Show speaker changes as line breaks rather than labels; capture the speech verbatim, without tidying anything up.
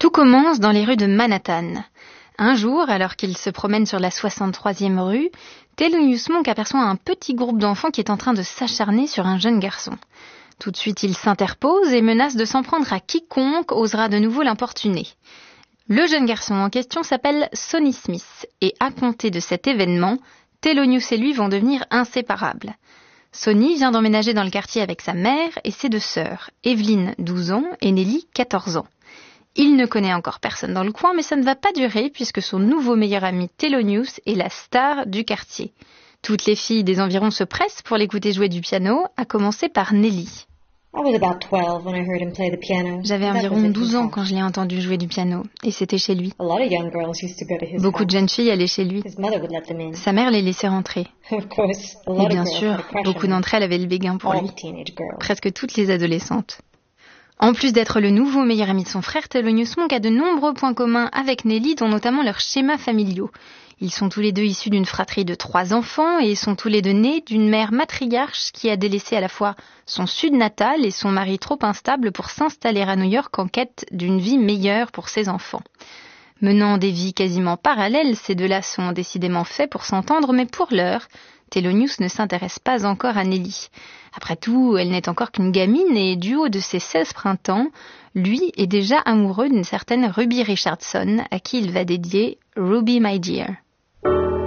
Tout commence dans les rues de Manhattan. Un jour, alors qu'il se promène sur la soixante-troisième rue, Thelonious Monk aperçoit un petit groupe d'enfants qui est en train de s'acharner sur un jeune garçon. Tout de suite, il s'interpose et menace de s'en prendre à quiconque osera de nouveau l'importuner. Le jeune garçon en question s'appelle Sonny Smith, et à compter de cet événement, Thelonious et lui vont devenir inséparables. Sonny vient d'emménager dans le quartier avec sa mère et ses deux sœurs, Evelyn, douze ans, et Nelly, quatorze ans. Il ne connaît encore personne dans le coin, mais ça ne va pas durer puisque son nouveau meilleur ami Thelonious est la star du quartier. Toutes les filles des environs se pressent pour l'écouter jouer du piano, à commencer par Nelly. J'avais environ douze ans quand je l'ai entendu jouer du piano, et c'était chez lui. Beaucoup de jeunes filles allaient chez lui. Sa mère les laissait rentrer. Et bien sûr, beaucoup d'entre elles avaient le béguin pour lui. Presque toutes les adolescentes. En plus d'être le nouveau meilleur ami de son frère, Thelonious Monk a de nombreux points communs avec Nelly, dont notamment leurs schémas familiaux. Ils sont tous les deux issus d'une fratrie de trois enfants et sont tous les deux nés d'une mère matriarche qui a délaissé à la fois son sud natal et son mari trop instable pour s'installer à New York en quête d'une vie meilleure pour ses enfants. Menant des vies quasiment parallèles, ces deux-là sont décidément faits pour s'entendre, mais pour l'heure, Thelonious ne s'intéresse pas encore à Nelly. Après tout, elle n'est encore qu'une gamine et du haut de ses seize printemps, lui est déjà amoureux d'une certaine Ruby Richardson à qui il va dédier Ruby My Dear.